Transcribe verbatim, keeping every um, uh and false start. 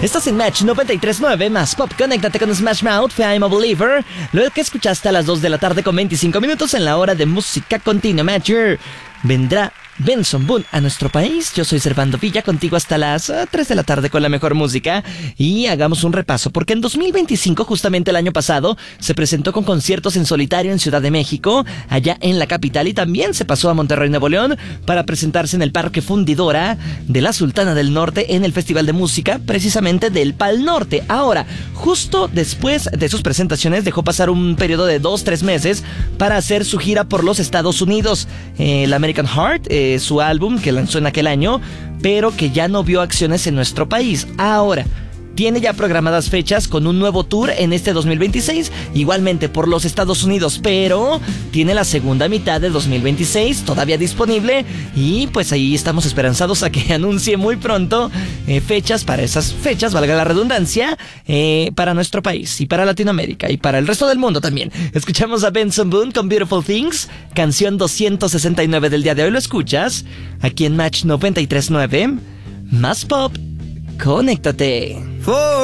Estás en Match noventa y tres punto nueve, más pop. Conéctate con Smash Mouth, I'm a Believer. Luego que escuchaste a las dos de la tarde con veinticinco minutos en la hora de música continua. Matcher, vendrá Benson Boone a nuestro país. Yo soy Servando Villa, contigo hasta las uh, tres de la tarde con la mejor música. Y hagamos un repaso, porque en dos mil veinticinco, justamente el año pasado, se presentó con conciertos en solitario en Ciudad de México, allá en la capital, y también se pasó a Monterrey, Nuevo León, para presentarse en el Parque Fundidora de la Sultana del Norte, en el Festival de Música, precisamente del Pal Norte. Ahora, justo después de sus presentaciones, dejó pasar un periodo de dos, tres meses para hacer su gira por los Estados Unidos. Eh, el American Heart, eh, su álbum que lanzó en aquel año, pero que ya no vio acciones en nuestro país. Ahora tiene ya programadas fechas con un nuevo tour en este dos mil veintiséis, igualmente por los Estados Unidos, pero tiene la segunda mitad de dos mil veintiséis todavía disponible, y pues ahí estamos esperanzados a que anuncie muy pronto eh, fechas para esas fechas, valga la redundancia, eh, para nuestro país y para Latinoamérica y para el resto del mundo también. Escuchamos a Benson Boone con Beautiful Things, canción doscientos sesenta y nueve del día de hoy. Lo escuchas aquí en Match noventa y tres punto nueve, más pop. Conéctate. For